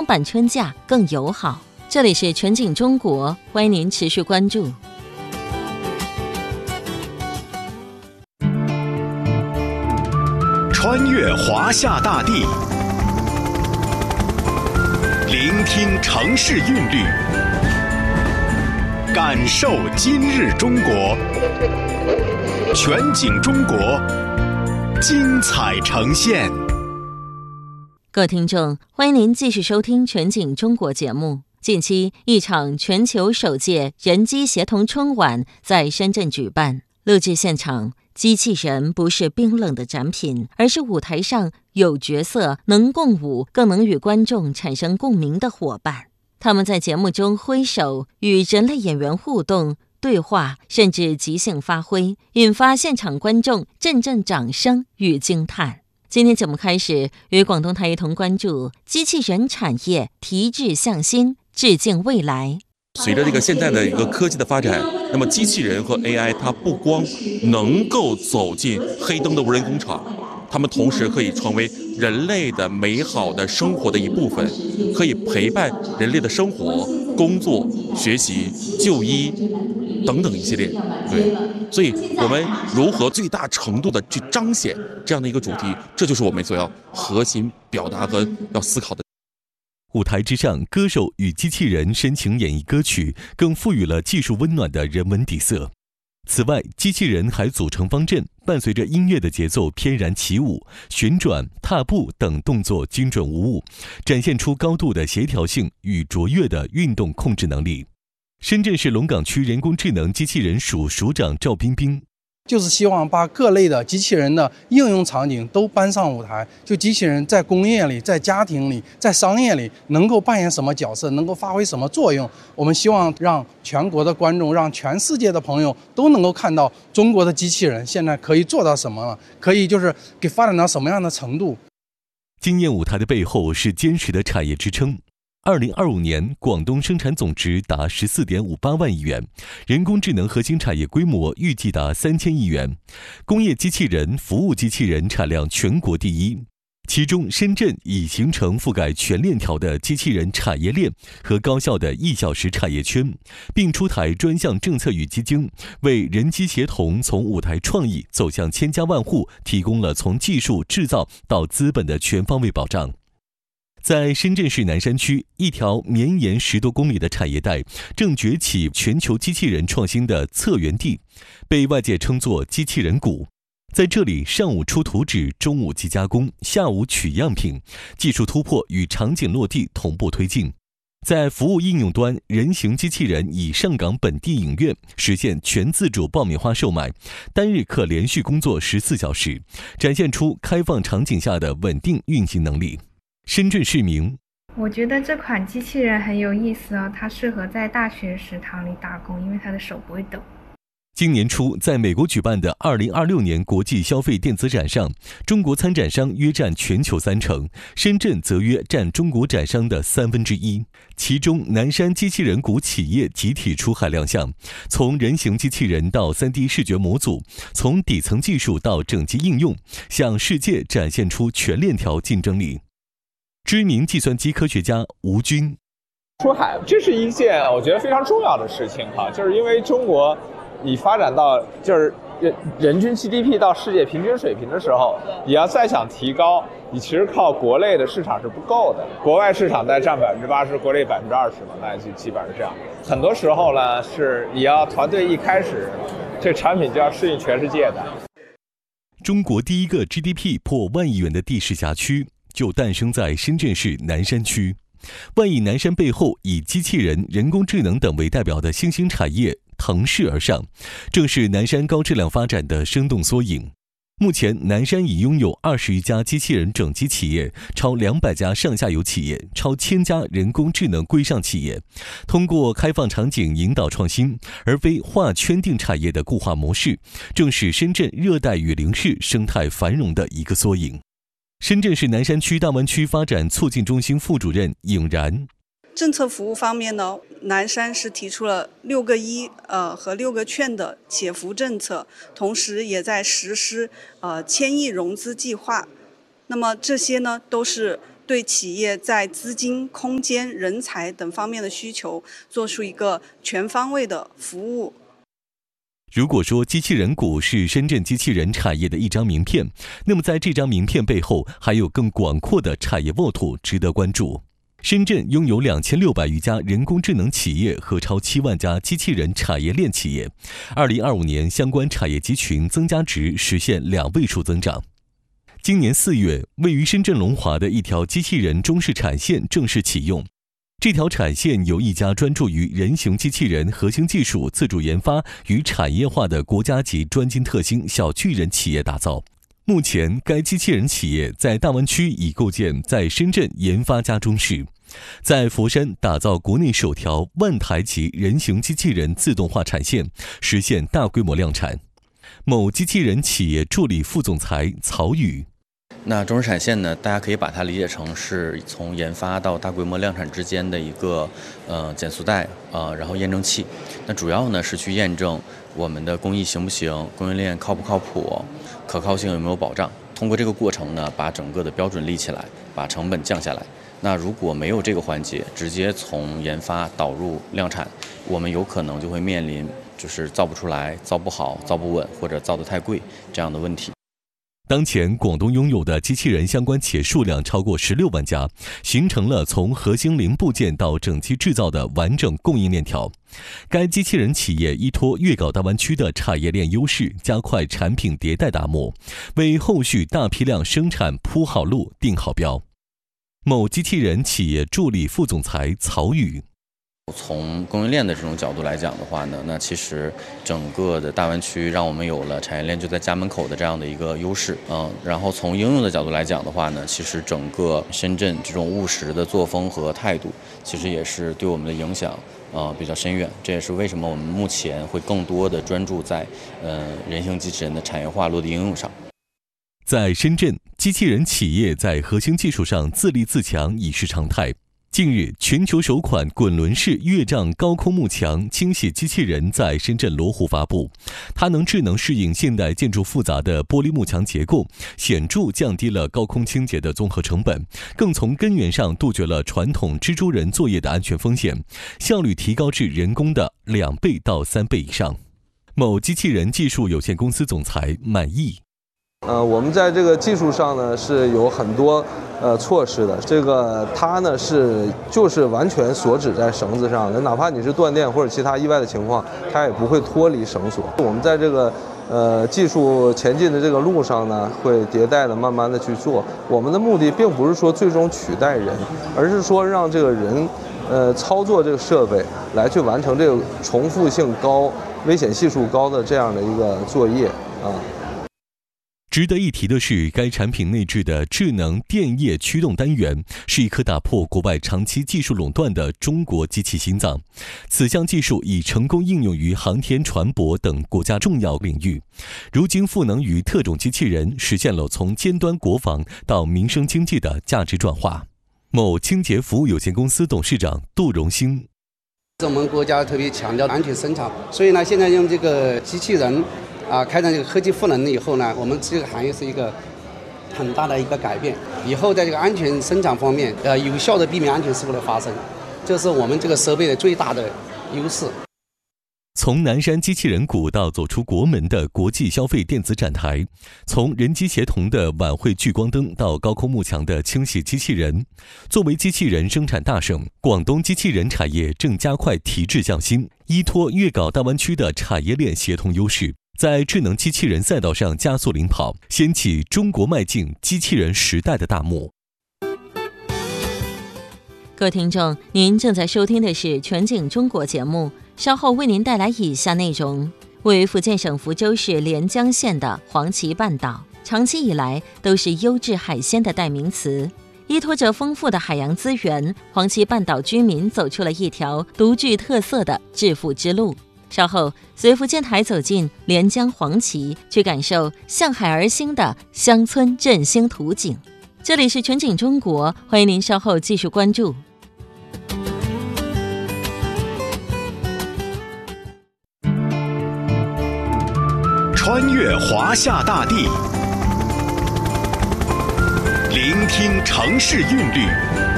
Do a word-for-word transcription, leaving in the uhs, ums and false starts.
版春假更友好。这里是全景中国，欢迎您持续关注。 穿越华夏大地，聆听城市韵律，感受今日中国。全景中国，精彩呈现。 各位听众，欢迎您继续收听全景中国节目。近期，一场全球首届人机协同春晚在深圳举办。录制现场，机器人不是冰冷的展品，而是舞台上有角色、能共舞、更能与观众产生共鸣的伙伴。他们在节目中挥手，与人类演员互动、对话，甚至即兴发挥，引发现场观众阵阵掌声与惊叹。今天节目开始，与广东台一同关注机器人产业提质向新，致敬未来。 随着这个现在的一个科技的发展，那么机器人和 A I 它不光能够走进黑灯的无人工厂，它们同时可以成为人类的美好的生活的一部分，可以陪伴人类的生活、工作、学习、就医等等一系列。对，所以我们如何最大程度的去彰显这样的一个主题，这就是我们所要核心表达和要思考的。 舞台之上，歌手与机器人深情演绎歌曲，更赋予了技术温暖的人文底色。此外，机器人还组成方阵，伴随着音乐的节奏翩然起舞，旋转、踏步等动作精准无误，展现出高度的协调性与卓越的运动控制能力。深圳市龙岗区人工智能机器人署署长赵彬彬， 就是希望把各类的机器人的应用场景都搬上舞台，就机器人在工业里、在家庭里、在商业里能够扮演什么角色，能够发挥什么作用。我们希望让全国的观众，让全世界的朋友都能够看到中国的机器人现在可以做到什么了，可以就是给发展到什么样的程度。 惊艳舞台的背后是坚实的产业支撑。二零二五年，广东生产总值达十四点五八万亿元，人工智能核心产业规模预计达三千亿元，工业机器人、服务机器人产量全国第一。其中，深圳已形成覆盖全链条的机器人产业链和高效的一小时产业圈，并出台专项政策与基金，为人机协同从舞台创意走向千家万户提供了从技术、制造到资本的全方位保障。在深圳市南山区，一条绵延十多公里的产业带正崛起全球机器人创新的策源地，被外界称作机器人谷。在这里，上午出图纸，中午机加工，下午取样品，技术突破与场景落地同步推进。在服务应用端，人形机器人已上岗本地影院，实现全自主爆米花售卖，单日可连续工作十四小时，展现出开放场景下的稳定运行能力。深圳市民， 我觉得这款机器人很有意思哦，它适合在大学食堂里打工，因为它的手不会抖。 今年初，在美国举办的二零二六年国际消费电子展上，中国参展商约占全球三成，深圳则约占中国展商的三分之一。其中，南山机器人谷企业集体出海亮相，从人形机器人到 三 D 视觉模组，从底层技术到整机应用，向世界展现出全链条竞争力。知名计算机科学家吴军， 出海这是一件我觉得非常重要的事情哈，就是因为中国你发展到就是人人均 G D P 到世界平均水平的时候，你要再想提高，你其实靠国内的市场是不够的，国外市场在占百分之八十，国内百分之二十嘛，那就基本上是这样。很多时候呢，是你要团队一开始，这产品就要适应全世界的。 中国第一个 G D P 破万亿元的地市辖区就诞生在深圳市南山区。万亿南山背后，以机器人、人工智能等为代表的新兴产业腾势而上，正是南山高质量发展的生动缩影。目前，南山已拥有二十余家机器人整机企业，超两百家上下游企业，超千家人工智能规上企业。通过开放场景引导创新，而非划圈定产业的固化模式，正是深圳热带雨林市生态繁荣的一个缩影。深圳市南山区大湾区发展促进中心副主任尹然， 政策服务方面呢，南山是提出了六个一呃和六个券的企业服务政策，同时也在实施呃千亿融资计划。那么这些呢，都是对企业在资金、空间、人才等方面的需求做出一个全方位的服务。 如果说机器人股是深圳机器人产业的一张名片，那么在这张名片背后还有更广阔的产业沃土值得关注。深圳拥有两千六百余家人工智能企业和超七万家机器人产业链企业，二零二五年相关产业集群增加值实现两位数增长。今年四月，位于深圳龙华的一条机器人中式产线正式启用。这条产线由一家专注于人形机器人核心技术自主研发与产业化的国家级专精特新小巨人企业打造。目前，该机器人企业在大湾区已构建在深圳研发加中式，在佛山打造国内首条万台级人形机器人自动化产线，实现大规模量产。某机器人企业助理副总裁曹宇。 那中式产线呢，大家可以把它理解成是从研发到大规模量产之间的一个呃减速带呃，然后验证器。那主要呢是去验证我们的工艺行不行，供应链靠不靠谱，可靠性有没有保障。通过这个过程呢，把整个的标准立起来，把成本降下来。那如果没有这个环节，直接从研发导入量产，我们有可能就会面临就是造不出来、造不好、造不稳或者造得太贵这样的问题。 当前，广东拥有的机器人相关企业数量超过十六万家，形成了从核心零部件到整机制造的完整供应链条。该机器人企业依托粤港大湾区的产业链优势，加快产品迭代打磨，为后续大批量生产铺好路、定好标。某机器人企业助理副总裁曹宇。 从供应链的这种角度来讲的话呢，那其实整个的大湾区让我们有了产业链就在家门口的这样的一个优势，嗯，然后从应用的角度来讲的话呢，其实整个深圳这种务实的作风和态度，其实也是对我们的影响呃比较深远。这也是为什么我们目前会更多的专注在呃人形机器人的产业化落地应用上。 在深圳，机器人企业在核心技术上自立自强已是常态。近日，全球首款滚轮式跃丈高空幕墙清洗机器人在深圳罗湖发布。它能智能适应现代建筑复杂的玻璃幕墙结构，显著降低了高空清洁的综合成本，更从根源上杜绝了传统蜘蛛人作业的安全风险，效率提高至人工的两倍到三倍以上。某机器人技术有限公司总裁满意。 呃，我们在这个技术上呢是有很多呃措施的。这个它呢是就是完全锁止在绳子上的，哪怕你是断电或者其他意外的情况，它也不会脱离绳索。我们在这个呃技术前进的这个路上呢，会迭代的慢慢的去做。我们的目的并不是说最终取代人，而是说让这个人呃操作这个设备来去完成这个重复性高、危险系数高的这样的一个作业啊。 值得一提的是，该产品内置的智能电液驱动单元是一颗打破国外长期技术垄断的中国机器心脏。此项技术已成功应用于航天、船舶等国家重要领域，如今赋能于特种机器人，实现了从尖端国防到民生经济的价值转化。某清洁服务有限公司董事长杜荣兴。 我们国家特别强调安全生产，所以呢，现在用这个机器人啊，开展这个科技赋能了以后呢，我们这个行业是一个很大的一个改变。以后在这个安全生产方面，呃，有效的避免安全事故的发生，这是我们这个设备的最大的优势。 从南山机器人谷到走出国门的国际消费电子展台，从人机协同的晚会聚光灯到高空幕墙的清洗机器人，作为机器人生产大省，广东机器人产业正加快提质降薪，依托粤港大湾区的产业链协同优势，在智能机器人赛道上加速领跑，掀起中国迈进机器人时代的大幕。 各位听众，您正在收听的是全景中国节目，稍后为您带来以下内容。位于福建省福州市连江县的黄岐半岛，长期以来都是优质海鲜的代名词。依托着丰富的海洋资源，黄岐半岛居民走出了一条独具特色的致富之路。稍后随福建台走进连江黄岐，去感受向海而兴的乡村振兴图景。这里是全景中国，欢迎您稍后继续关注。 穿越华夏大地， 聆听城市韵律。